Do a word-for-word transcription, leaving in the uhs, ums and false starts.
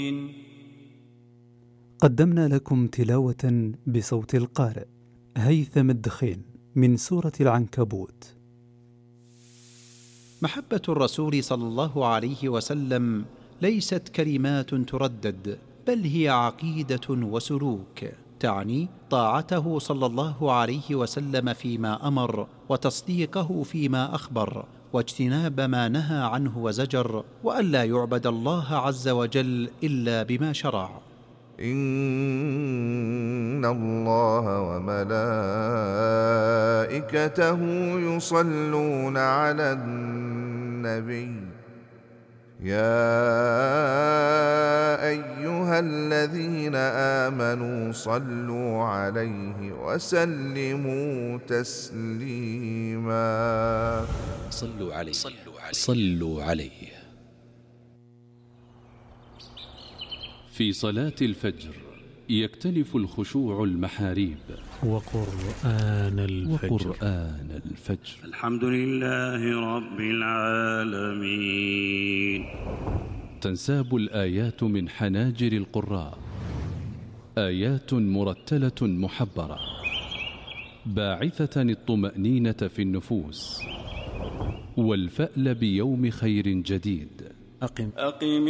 قدمنا لكم تلاوة بصوت القارئ هيثم الدخين من سورة العنكبوت. محبة الرسول صلى الله عليه وسلم ليست كلمات تردد، بل هي عقيدة وسلوك، تعني طاعته صلى الله عليه وسلم فيما أمر، وتصديقه فيما أخبر، واجتناب ما نهى عنه وزجر، وألا يعبد الله عز وجل إلا بما شرع. إن الله وملائكته يصلون على النبي يا أيها الذين آمنوا صلوا عليه وسلموا تسليما. صلوا عليه صلوا عليه. في صلاة الفجر يكتنف الخشوع المحاريب. وقرآن الفجر, وقرآن الفجر. الحمد لله رب العالمين. تنساب الآيات من حناجر القراء، آيات مرتلة محبرة باعثة الطمأنينة في النفوس والفأل بيوم خير جديد. أقم, أقم